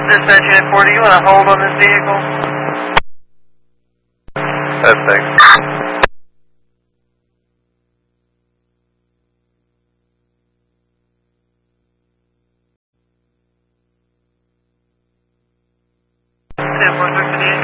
Dispatch Unit 4, do you want to hold on this vehicle? Thanks. Ten 4 6 to the